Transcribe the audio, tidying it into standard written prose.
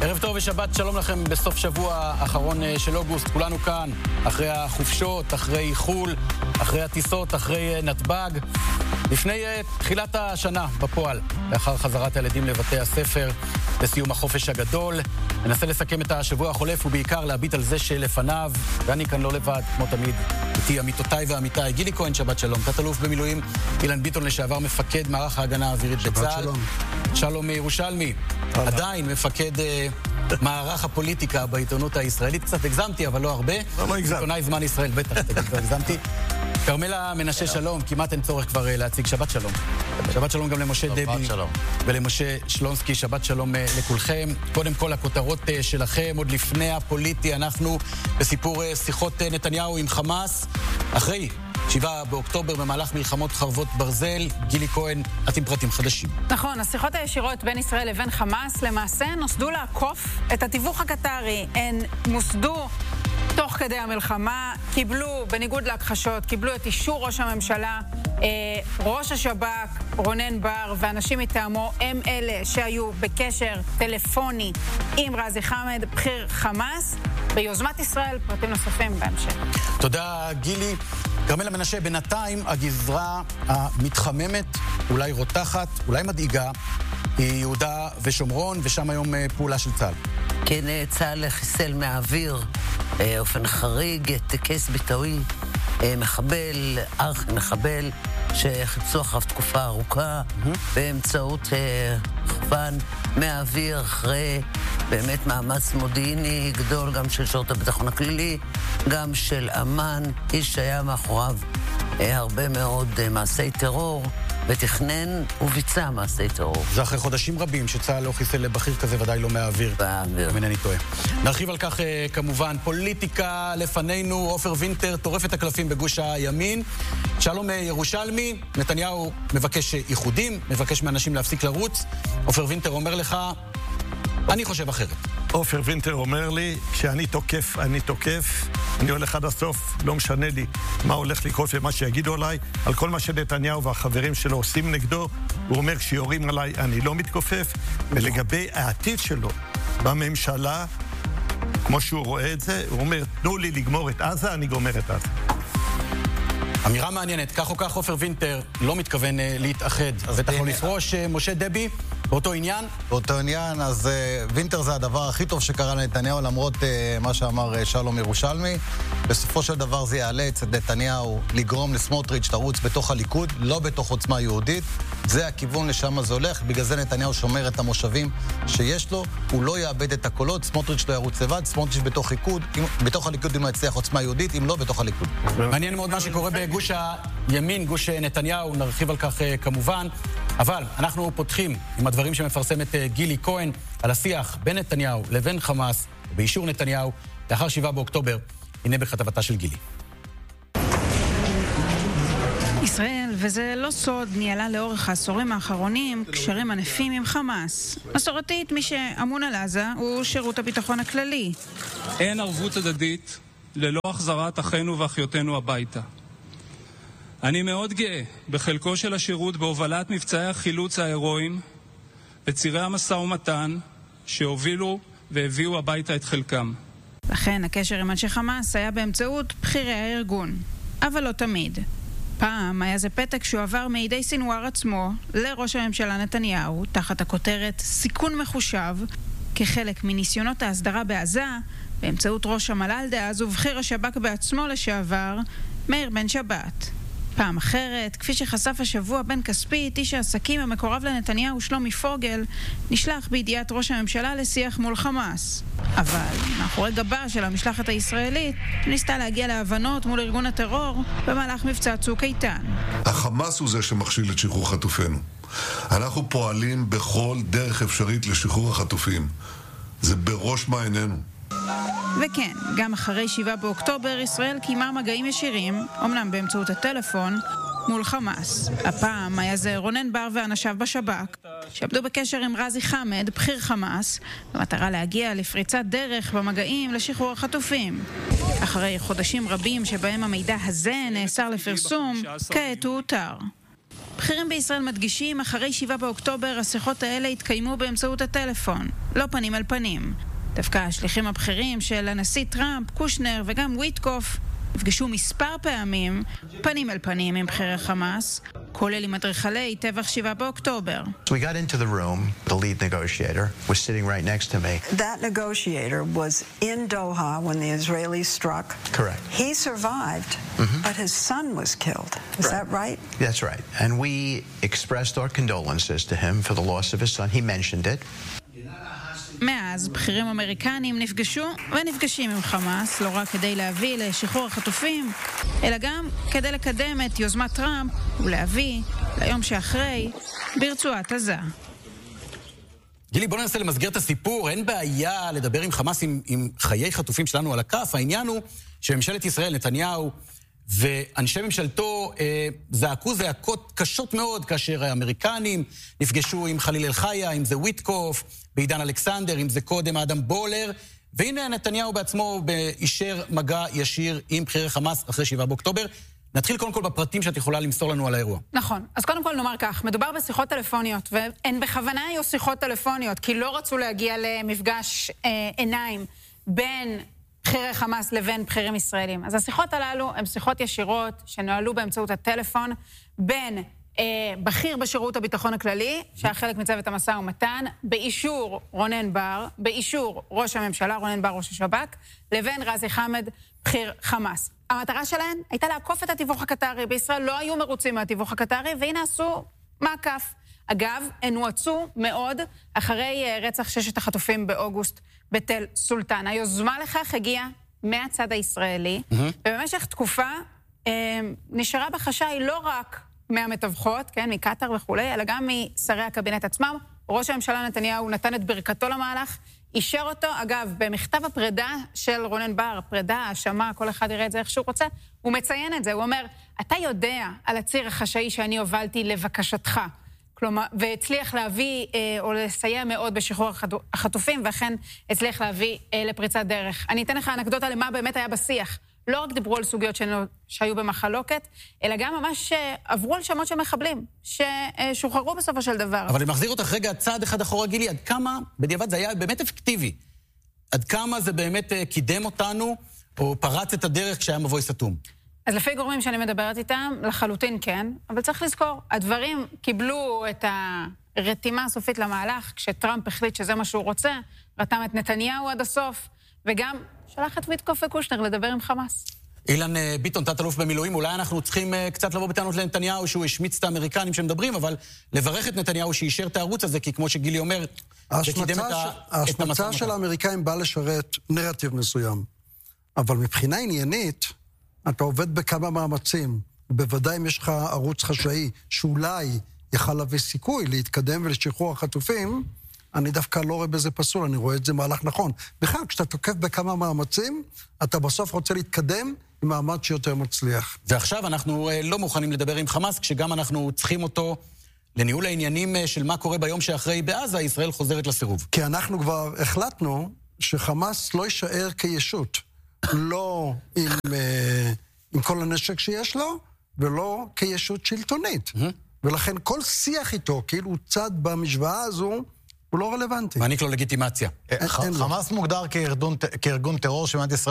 ערב טוב ושבת שלום לכם בסוף שבוע האחרון של אוגוסט. כולנו כאן, אחרי החופשות, אחרי חול, אחרי הטיסות, אחרי נתב"ג. לפני תחילת השנה בפועל, לאחר חזרת הילדים לבתי הספר, לסיום החופש הגדול. ננסה לסכם את השבוע החולף ובעיקר להביט על זה שלפניו, ואני כאן לא לבד, כמו תמיד, איתי עמיתותיי ועמיתיי. גילי כהן, שבת שלום. תת-אלוף במילואים אילן ביטון, לשעבר מפקד מערך ההגנה האווירית בצה"ל. שלום. שלום ירושלמי, עדיין מפקד מערך הפוליטיקה בעיתונות הישראלית. קצת הגזמתי, אבל לא הרבה. לא הגזמת. עיתונאי זמן ישראל, בטח, לא הגזמתי. כרמלה מנשה שלום, כמעט אין צורך כבר להציג. שבת שלום. שבת שלום גם למשה דבי ולמשה שלונסקי. שבת שלום לכולכם. קודם כל הכותרות שלכם, עוד לפני הפוליטי, אנחנו בסיפור שיחות נתניהו עם חמאס. אחרי 7 באוקטובר במהלך מלחמות חרבות ברזל. גילי כהן, את עם פרטים חדשים. נכון, השיחות הישירות בין ישראל לבין חמאס למעשה נוסדו לעקוף את התיווך הקטרי. הן מוסדו תוך כדי המלחמה, קיבלו, בניגוד להכחשות, קיבלו את אישור ראש הממשלה, ראש השב"כ, רונן בר, ואנשים מטעמו, הם אלה שהיו בקשר טלפוני עם רזי חמד, בכיר חמאס, ביוזמת ישראל. פרטים נוספים בהמשך. תודה, גילי. כרמלה מנשה, בינתיים הגזרה המתחממת, אולי רותחת, אולי מדאיגה, היא יהודה ושומרון, ושם היום פעולה של צה"ל. כן, צה"ל חיסל מהאוויר אופן חריג את קייס ביטאווי, מחבל, מחבל שחיפשו אחריו תקופה ארוכה באמצעות כוון מהאוויר, אחרי באמת מאמץ מודיעיני גדול גם של שירות הביטחון הכללי, גם של אמ"ן, איש שהיה מאחוריו הרבה מאוד מעשי טרור ותכנן וביצע מעשי טרור. זה אחרי חודשים רבים שצה"ל לא חיסל לבכיר כזה, ודאי לא מהאוויר. אם אינני טועה. נרחיב על כך כמובן. פוליטיקה לפנינו, עופר וינטר טורף את הקלפים בגוש הימין. שלום ירושלמי, נתניהו מבקש איחודים, מבקש מאנשים להפסיק לרוץ. עופר וינטר אומר לך, אני חושב אחרת. עופר וינטר אומר לי, כשאני תוקף, אני הולך עד הסוף, לא משנה לי מה הולך לקרות ומה שיגידו עליי, על כל מה שנתניהו והחברים שלו עושים נגדו. הוא אומר, כשיורים עליי אני לא מתכופף, ולגבי העתיד שלו בממשלה, כמו שהוא רואה את זה, הוא אומר, תנו לי לגמור את עזה, אני גומר את עזה. אמירה מעניינת. כך או כך עופר וינטר לא מתכוון להתאחד. בטח לא לפרוש. משה דבי, באותו עניין? באותו עניין, אז וינטר זה הדבר הכי טוב שקרה לנתניהו, למרות מה שאמר שלום ירושלמי. בסופו של דבר זה יאלץ את נתניהו לגרום לסמוטריץ' תרוץ בתוך הליכוד, לא בתוך עוצמה יהודית. זה הכיוון, לשם זה הולך. בגלל זה נתניהו שומר את המושבים שיש לו, הוא לא יאבד את הקולות, סמוטריץ' לא ירוץ לבד, סמוטריץ' בתוך הליכוד אם לא יצליח עוצמה יהודית, אם לא בתוך הליכוד. מעניין מאוד מה שקורה בגוש הימין, גוש נתניהו, נרחיב על כך כמובן. אבל אנחנו פותחים עם הדברים שמפרסמת גילי כהן על השיח בין נתניהו לבין חמאס, באישור נתניהו, לאחר 7 באוקטובר. הנה בכתבתה של גילי. ישראל, וזה לא סוד, ניהלה לאורך העשורים האחרונים קשרים ענפים עם חמאס. מסורתית, מי שאמון על עזה הוא שירות הביטחון הכללי. אין ערבות הדדית ללא החזרת אחינו ואחיותינו הביתה. אני מאוד גאה בחלקו של השירות בהובלת מבצעי החילוץ ההירואיים בצירי המשא ומתן שהובילו והביאו הביתה את חלקם. לכן הקשר עם אנשי חמאס היה באמצעות בכירי הארגון, אבל לא תמיד. פעם היה זה פתק שהועבר מידי סינואר עצמו לראש הממשלה נתניהו תחת הכותרת סיכון מחושב, כחלק מניסיונות ההסדרה בעזה, באמצעות ראש המל"ל דאז ובכיר השב"כ בעצמו לשעבר, מאיר בן שבת. פעם אחרת, כפי שחשף השבוע בן כספית, איש העסקים המקורב לנתניהו שלומי פוגל, נשלח בידיעת ראש הממשלה לשיח מול חמאס. אבל מאחורי גבה של המשלחת הישראלית, ניסתה להגיע להבנות מול ארגון הטרור במהלך מבצע צוק איתן. החמאס הוא זה שמכשיל את שחרור חטופינו. אנחנו פועלים בכל דרך אפשרית לשחרור החטופים. זה בראש מעיינינו. וכן, גם אחרי 7 באוקטובר ישראל קיימה מגעים ישירים, אמנם באמצעות הטלפון, מול חמאס. הפעם היה זה רונן בר ואנשיו בשב"כ, שעבדו בקשר עם רזי חמד, בכיר חמאס, במטרה להגיע לפריצת דרך במגעים לשחרור החטופים. אחרי חודשים רבים שבהם המידע הזה נאסר לפרסום, כעת הוא הותר. בכירים בישראל מדגישים, אחרי 7 באוקטובר השיחות האלה התקיימו באמצעות הטלפון, לא פנים אל פנים. דווקא השליחים הבכירים של הנשיא טראמפ, קושנר וגם וויטקוף נפגשו מספר פעמים, פנים אל פנים עם בכירי חמאס, כולל עם אדריכלי טבח 7 באוקטובר. We got into the room. The lead negotiator was sitting right next to me. That negotiator was in Doha when the Israelis struck. Correct. He survived, but his son was killed. Is that right? That's right. And we expressed our condolences to him for the loss of his son. He mentioned it. מאז, בכירים אמריקנים נפגשו ונפגשים עם חמאס, לא רק כדי להביא לשחרור החטופים, אלא גם כדי לקדם את יוזמת טראמפ ולהביא ליום שאחרי ברצועת עזה. גילי, בוא ננסה למסגר את הסיפור. אין בעיה לדבר עם חמאס עם חיי חטופים שלנו על הכף. העניין הוא שממשלת ישראל, נתניהו ואנשי ממשלתו זעקו זעקות קשות מאוד כאשר האמריקנים נפגשו עם חליל אל-חיה, אם זה וויטקוף, בעידן אלכסנדר, אם זה קודם אדם בולר, והנה נתניהו בעצמו אישר מגע ישיר עם בכירי חמאס אחרי 7 באוקטובר. נתחיל קודם כל בפרטים שאת יכולה למסור לנו על האירוע. נכון, אז קודם כל נאמר כך, מדובר בשיחות טלפוניות, והן בכוונה היו שיחות טלפוניות, כי לא רצו להגיע למפגש עיניים בין בכירי חמאס לבין בכירים ישראלים. אז השיחות הללו הן שיחות ישירות שנועלו באמצעות הטלפון בין בכיר בשירות הביטחון הכללי, שהיה חלק מצוות המשא ומתן, באישור רונן בר, באישור ראש הממשלה, רונן בר ראש השב"כ, לבין רזי חמד, בכיר חמאס. המטרה שלהן הייתה לעקוף את התיווך הקטרי. בישראל לא היו מרוצים מהתיווך הקטרי, והנה עשו מעקף. אגב, הן הועצו מאוד אחרי רצח 6 החטופים באוגוסט בתל סולטן. היוזמה לכך הגיעה מהצד הישראלי, ובמשך תקופה נשארה בחשאי לא רק מהמתווכות, כן, מקטר וכו', אלא גם משרי הקבינט עצמם. ראש הממשלה נתניהו נתן את ברכתו למהלך, אישר אותו. אגב, במכתב הפרידה של רונן בר, פרידה, האשמה, כל אחד יראה את זה איך שהוא רוצה, הוא מציין את זה, הוא אומר, אתה יודע על הציר החשאי שאני הובלתי לבקשתך, כלומר, והצליח להביא או לסייע מאוד בשחרור החטופים, ואכן הצליח להביא לפריצת דרך. אני אתן לך אנקדוטה למה באמת היה בשיח. לא רק דיברו על סוגיות שהיו במחלוקת, אלא גם ממש עברו על שמות של מחבלים, ששוחררו בסופו של דבר. אבל אני מחזיר אותך רגע צעד אחד אחורה, גילי, עד כמה בדיעבד זה היה באמת אפקטיבי? עד כמה זה באמת קידם אותנו, או פרץ את הדרך כשהיה מבוי סתום? אז לפי גורמים שאני מדברת איתם, לחלוטין כן, אבל צריך לזכור, הדברים קיבלו את הרתימה הסופית למהלך, כשטראמפ החליט שזה מה שהוא רוצה, רתם את נתניהו עד הסוף, וגם שלח את וויטקוף וקושנר לדבר עם חמאס. אילן ביטון, תת-אלוף במילואים, אולי אנחנו צריכים קצת לבוא בטענות לנתניהו שהוא השמיץ את האמריקנים שמדברים, אבל לברך את נתניהו שאישר את הערוץ הזה, כי כמו שגילי אומר, זה קידם את ההשמצה של האמריקאים באה לשרת נרטיב מסוים. אבל מבחינה עניינית, אתה עובד בכמה מאמצים. בוודאי אם יש לך ערוץ חשאי שאולי יכל להביא סיכוי להתקדם ולשחרור החטופים, אני דווקא לא רואה בזה פסול, אני רואה את זה מהלך נכון. בכלל, כשאתה תוקף בכמה מאמצים, אתה בסוף רוצה להתקדם עם מאמץ שיותר מצליח. ועכשיו אנחנו לא מוכנים לדבר עם חמאס, כשגם אנחנו צריכים אותו לניהול העניינים של מה קורה ביום שאחרי בעזה, ישראל חוזרת לסירוב. כי אנחנו כבר החלטנו שחמאס לא יישאר כישות. לא עם כל הנשק שיש לו, ולא כישות שלטונית. ולכן כל שיח איתו, כאילו צד במשוואה הזו, הוא לא רלוונטי. מעניק לו לגיטימציה. חמאס מוגדר כארגון טרור שמדינת ישראל